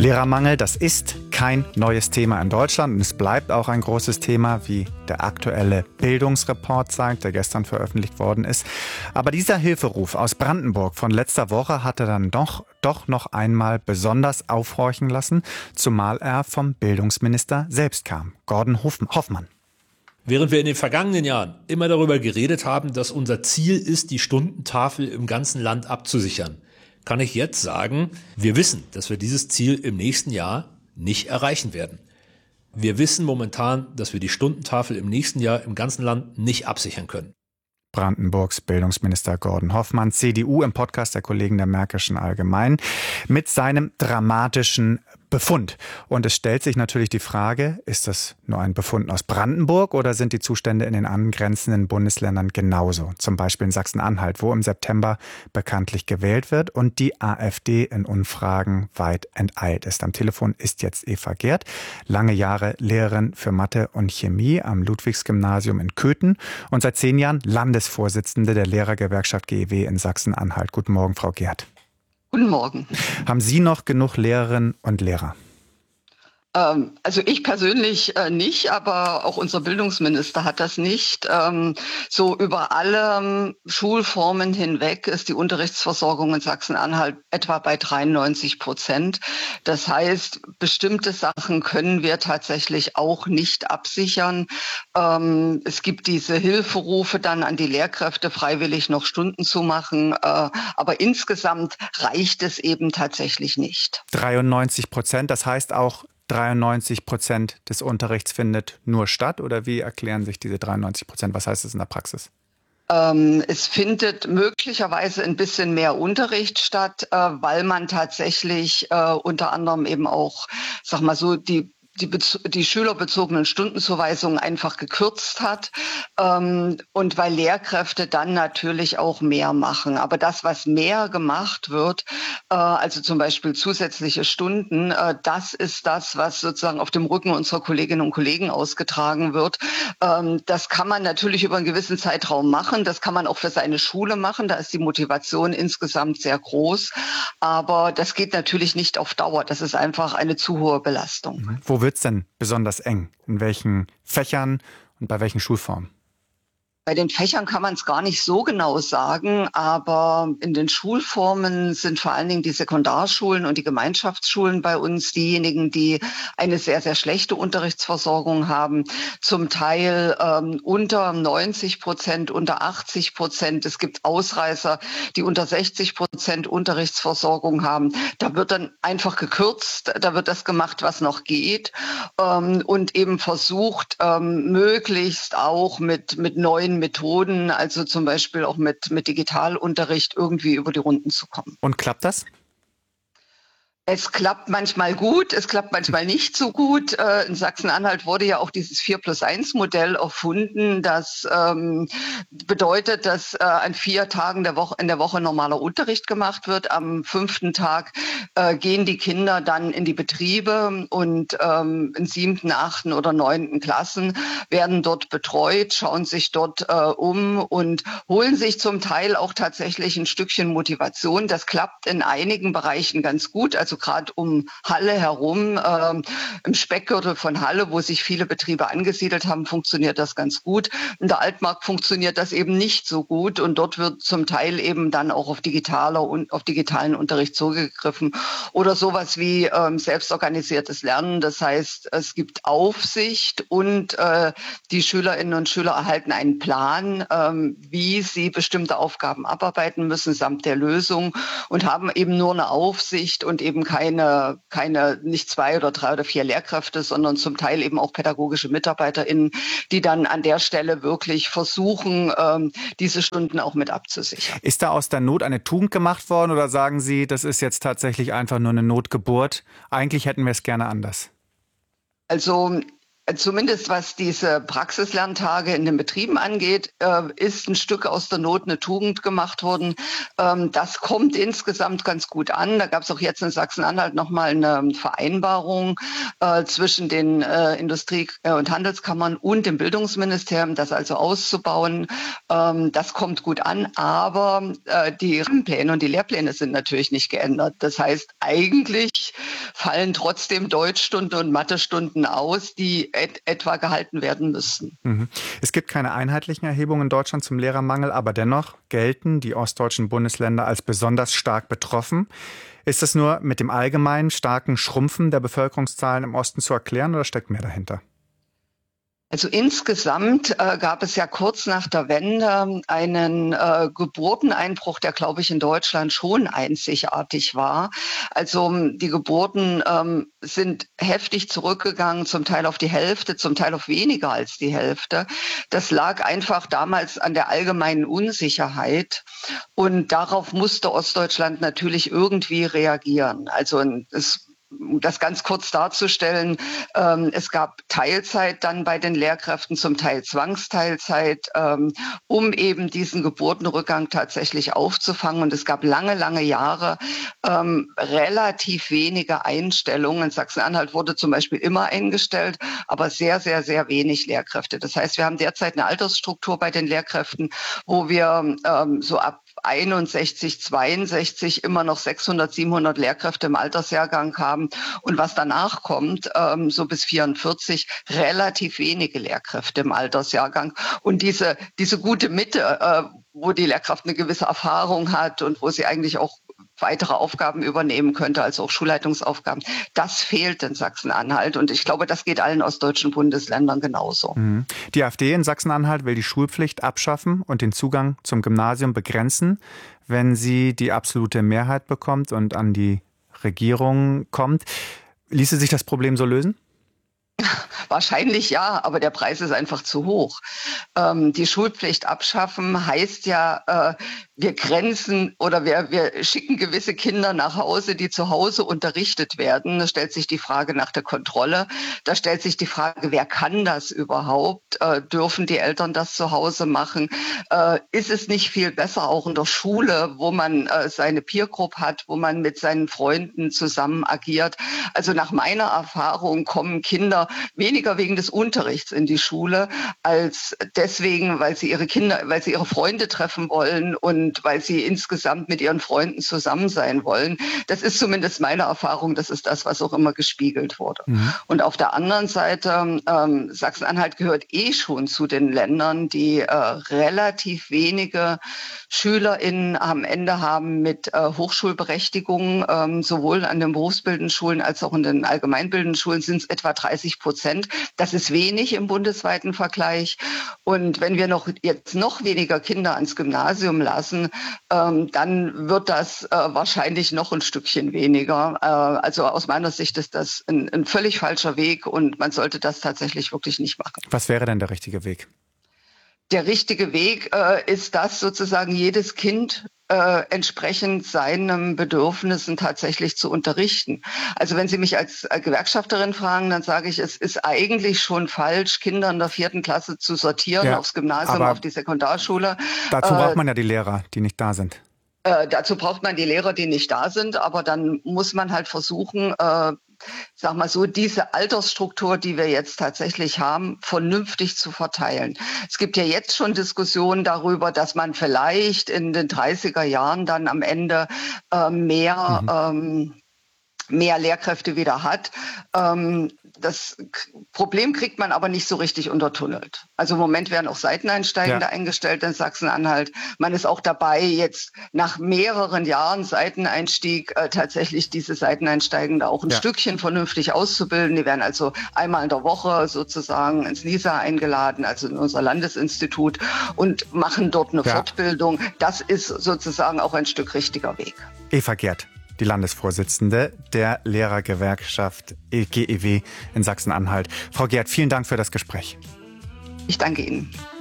Lehrermangel, das ist kein neues Thema in Deutschland und es bleibt auch ein großes Thema, wie der aktuelle Bildungsreport zeigt, der gestern veröffentlicht worden ist. Aber dieser Hilferuf aus Brandenburg von letzter Woche hatte dann doch noch einmal besonders aufhorchen lassen, zumal er vom Bildungsminister selbst kam, Gordon Hoffmann. Während wir in den vergangenen Jahren immer darüber geredet haben, dass unser Ziel ist, die Stundentafel im ganzen Land abzusichern, kann ich jetzt sagen, wir wissen, dass wir dieses Ziel im nächsten Jahr nicht erreichen werden. Wir wissen momentan, dass wir die Stundentafel im nächsten Jahr im ganzen Land nicht absichern können. Brandenburgs Bildungsminister Gordon Hoffmann, CDU, im Podcast der Kollegen der Märkischen Allgemeinen, mit seinem dramatischen Befund. Und es stellt sich natürlich die Frage, ist das nur ein Befund aus Brandenburg oder sind die Zustände in den angrenzenden Bundesländern genauso? Zum Beispiel in Sachsen-Anhalt, wo im September bekanntlich gewählt wird und die AfD in Umfragen weit enteilt ist. Am Telefon ist jetzt Eva Gerd, lange Jahre Lehrerin für Mathe und Chemie am Ludwigsgymnasium in Köthen und seit 10 Jahren Landesvorsitzende der Lehrergewerkschaft GEW in Sachsen-Anhalt. Guten Morgen, Frau Gerd. Guten Morgen. Haben Sie noch genug Lehrerinnen und Lehrer? Also ich persönlich nicht, aber auch unser Bildungsminister hat das nicht. So über alle Schulformen hinweg ist die Unterrichtsversorgung in Sachsen-Anhalt etwa bei 93%. Das heißt, bestimmte Sachen können wir tatsächlich auch nicht absichern. Es gibt diese Hilferufe dann an die Lehrkräfte, freiwillig noch Stunden zu machen. Aber insgesamt reicht es eben tatsächlich nicht. 93%, das heißt auch 93% des Unterrichts findet nur statt? Oder wie erklären sich diese 93%? Was heißt das in der Praxis? Es findet möglicherweise ein bisschen mehr Unterricht statt, weil man tatsächlich unter anderem eben auch, sag mal so, die schülerbezogenen Stundenzuweisungen einfach gekürzt hat und weil Lehrkräfte dann natürlich auch mehr machen. Aber das, was mehr gemacht wird, also zum Beispiel zusätzliche Stunden, das ist das, was sozusagen auf dem Rücken unserer Kolleginnen und Kollegen ausgetragen wird. Das kann man natürlich über einen gewissen Zeitraum machen. Das kann man auch für seine Schule machen. Da ist die Motivation insgesamt sehr groß. Aber das geht natürlich nicht auf Dauer. Das ist einfach eine zu hohe Belastung. Wo wird es denn besonders eng? In welchen Fächern und bei welchen Schulformen? Bei den Fächern kann man es gar nicht so genau sagen, aber in den Schulformen sind vor allen Dingen die Sekundarschulen und die Gemeinschaftsschulen bei uns diejenigen, die eine sehr, sehr schlechte Unterrichtsversorgung haben. Zum Teil unter 90%, unter 80%. Es gibt Ausreißer, die unter 60% Unterrichtsversorgung haben. Da wird dann einfach gekürzt, da wird das gemacht, was noch geht und eben versucht, möglichst auch mit neuen Methoden, also zum Beispiel auch mit Digitalunterricht irgendwie über die Runden zu kommen. Und klappt das? Es klappt manchmal gut, es klappt manchmal nicht so gut. In Sachsen-Anhalt wurde ja auch dieses 4+1-Modell erfunden. Das bedeutet, dass an 4 Tagen in der Woche normaler Unterricht gemacht wird. Am 5. Tag gehen die Kinder dann in die Betriebe und in 7., 8. oder 9. Klassen werden dort betreut, schauen sich dort um und holen sich zum Teil auch tatsächlich ein Stückchen Motivation. Das klappt in einigen Bereichen ganz gut. Also gerade um Halle herum, im Speckgürtel von Halle, wo sich viele Betriebe angesiedelt haben, funktioniert das ganz gut. In der Altmark funktioniert das eben nicht so gut und dort wird zum Teil eben dann auch auf digitalen Unterricht zurückgegriffen oder sowas wie selbstorganisiertes Lernen. Das heißt, es gibt Aufsicht und die Schülerinnen und Schüler erhalten einen Plan, wie sie bestimmte Aufgaben abarbeiten müssen samt der Lösung und haben eben nur eine Aufsicht und eben keine nicht 2 oder 3 oder 4 Lehrkräfte, sondern zum Teil eben auch pädagogische MitarbeiterInnen, die dann an der Stelle wirklich versuchen, diese Stunden auch mit abzusichern. Ist da aus der Not eine Tugend gemacht worden oder sagen Sie, das ist jetzt tatsächlich einfach nur eine Notgeburt? Eigentlich hätten wir es gerne anders. Also Zumindest was diese Praxislerntage in den Betrieben angeht, ist ein Stück aus der Not eine Tugend gemacht worden. Das kommt insgesamt ganz gut an. Da gab es auch jetzt in Sachsen-Anhalt nochmal eine Vereinbarung zwischen den Industrie- und Handelskammern und dem Bildungsministerium, das also auszubauen. Das kommt gut an, aber die Rahmenpläne und die Lehrpläne sind natürlich nicht geändert. Das heißt, eigentlich fallen trotzdem Deutschstunden und Mathestunden aus, die etwa gehalten werden müssten. Es gibt keine einheitlichen Erhebungen in Deutschland zum Lehrermangel, aber dennoch gelten die ostdeutschen Bundesländer als besonders stark betroffen. Ist das nur mit dem allgemeinen starken Schrumpfen der Bevölkerungszahlen im Osten zu erklären oder steckt mehr dahinter? Also insgesamt gab es ja kurz nach der Wende einen Geburteneinbruch, der, glaube ich, in Deutschland schon einzigartig war. Also die Geburten sind heftig zurückgegangen, zum Teil auf die Hälfte, zum Teil auf weniger als die Hälfte. Das lag einfach damals an der allgemeinen Unsicherheit. Und darauf musste Ostdeutschland natürlich irgendwie reagieren. Also um das ganz kurz darzustellen, es gab Teilzeit dann bei den Lehrkräften, zum Teil Zwangsteilzeit, um eben diesen Geburtenrückgang tatsächlich aufzufangen. Und es gab lange, lange Jahre relativ wenige Einstellungen. In Sachsen-Anhalt wurde zum Beispiel immer eingestellt, aber sehr, sehr, sehr wenig Lehrkräfte. Das heißt, wir haben derzeit eine Altersstruktur bei den Lehrkräften, wo wir so ab 61, 62 immer noch 600, 700 Lehrkräfte im Altersjahrgang haben und was danach kommt, so bis 44, relativ wenige Lehrkräfte im Altersjahrgang. Und diese gute Mitte, wo die Lehrkraft eine gewisse Erfahrung hat und wo sie eigentlich auch weitere Aufgaben übernehmen könnte, also auch Schulleitungsaufgaben. Das fehlt in Sachsen-Anhalt und ich glaube, das geht allen ostdeutschen Bundesländern genauso. Die AfD in Sachsen-Anhalt will die Schulpflicht abschaffen und den Zugang zum Gymnasium begrenzen, wenn sie die absolute Mehrheit bekommt und an die Regierung kommt. Ließe sich das Problem so lösen? Wahrscheinlich ja, aber der Preis ist einfach zu hoch. Die Schulpflicht abschaffen heißt ja, wir grenzen oder wir schicken gewisse Kinder nach Hause, die zu Hause unterrichtet werden. Da stellt sich die Frage nach der Kontrolle. Da stellt sich die Frage, wer kann das überhaupt? Dürfen die Eltern das zu Hause machen? Ist es nicht viel besser auch in der Schule, wo man seine Peer Group hat, wo man mit seinen Freunden zusammen agiert? Also nach meiner Erfahrung kommen Kinder weniger wegen des Unterrichts in die Schule, als deswegen, weil sie ihre Freunde treffen wollen und weil sie insgesamt mit ihren Freunden zusammen sein wollen. Das ist zumindest meine Erfahrung, das ist das, was auch immer gespiegelt wurde. Und auf der anderen Seite, Sachsen-Anhalt gehört schon zu den Ländern, die relativ wenige SchülerInnen am Ende haben mit Hochschulberechtigung, sowohl an den berufsbildenden Schulen als auch in den allgemeinbildenden Schulen sind es etwa 30%. Das ist wenig im bundesweiten Vergleich. Und wenn wir jetzt noch weniger Kinder ans Gymnasium lassen, dann wird das wahrscheinlich noch ein Stückchen weniger. Also aus meiner Sicht ist das ein völlig falscher Weg und man sollte das tatsächlich wirklich nicht machen. Was wäre denn der richtige Weg? Der richtige Weg ist, dass sozusagen jedes Kind entsprechend seinen Bedürfnissen tatsächlich zu unterrichten. Also wenn Sie mich als Gewerkschafterin fragen, dann sage ich, es ist eigentlich schon falsch, Kinder in der 4. Klasse zu sortieren aufs Gymnasium, auf die Sekundarschule. Dazu braucht man ja die Lehrer, die nicht da sind. Dazu braucht man die Lehrer, die nicht da sind, aber dann muss man halt versuchen, sag mal so, diese Altersstruktur, die wir jetzt tatsächlich haben, vernünftig zu verteilen. Es gibt ja jetzt schon Diskussionen darüber, dass man vielleicht in den 30er Jahren dann am Ende mehr Lehrkräfte wieder hat. Das Problem kriegt man aber nicht so richtig untertunnelt. Also im Moment werden auch Seiteneinsteigende eingestellt in Sachsen-Anhalt. Man ist auch dabei, jetzt nach mehreren Jahren Seiteneinstieg tatsächlich diese Seiteneinsteigende auch ein Stückchen vernünftig auszubilden. Die werden also einmal in der Woche sozusagen ins NISA eingeladen, also in unser Landesinstitut, und machen dort eine Fortbildung. Das ist sozusagen auch ein Stück richtiger Weg. Eva Gerd, die Landesvorsitzende der Lehrergewerkschaft GEW in Sachsen-Anhalt. Frau Gerd, vielen Dank für das Gespräch. Ich danke Ihnen.